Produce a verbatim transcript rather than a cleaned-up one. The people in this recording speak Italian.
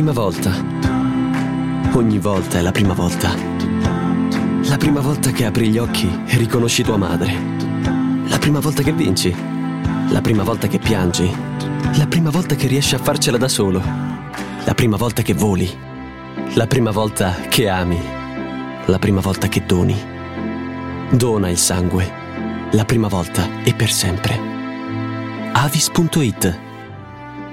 prima volta. Ogni volta è la prima volta. La prima volta che apri gli occhi e riconosci tua madre. La prima volta che vinci. La prima volta che piangi. La prima volta che riesci a farcela da solo. La prima volta che voli. La prima volta che ami. La prima volta che doni. Dona il sangue. La prima volta e per sempre. Avis punto it